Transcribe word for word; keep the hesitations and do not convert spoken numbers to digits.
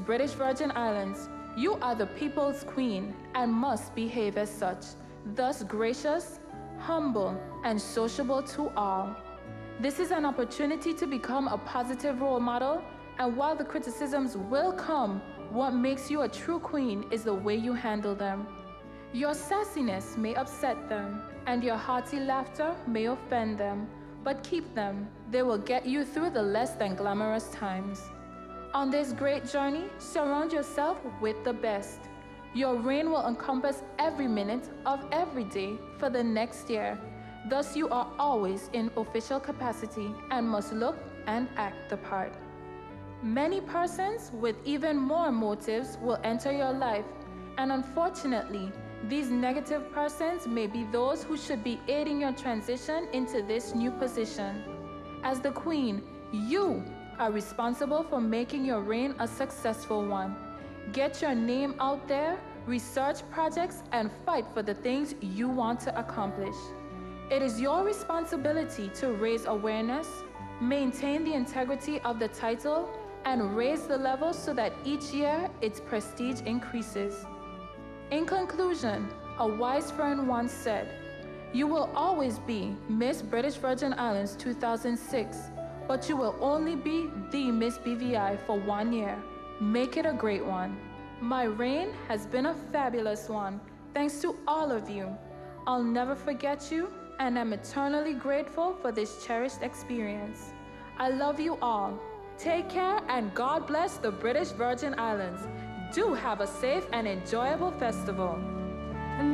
British Virgin Islands, you are the people's queen and must behave as such, thus gracious, humble, and sociable to all. This is an opportunity to become a positive role model, and while the criticisms will come, what makes you a true queen is the way you handle them. Your sassiness may upset them, and your hearty laughter may offend them, but keep them. They will get you through the less than glamorous times. On this great journey, surround yourself with the best. Your reign will encompass every minute of every day for the next year. Thus, you are always in official capacity and must look and act the part. Many persons with even more motives will enter your life, and unfortunately, these negative persons may be those who should be aiding your transition into this new position. As the queen, you are responsible for making your reign a successful one. Get your name out there, research projects, and fight for the things you want to accomplish. It is your responsibility to raise awareness, maintain the integrity of the title, and raise the level so that each year its prestige increases. In conclusion, a wise friend once said, "You will always be Miss British Virgin Islands two thousand six, but you will only be the Miss B V I for one year. Make it a great one." My reign has been a fabulous one, thanks to all of you. I'll never forget you, and I'm eternally grateful for this cherished experience. I love you all. Take care, and God bless the British Virgin Islands. Do have a safe and enjoyable festival.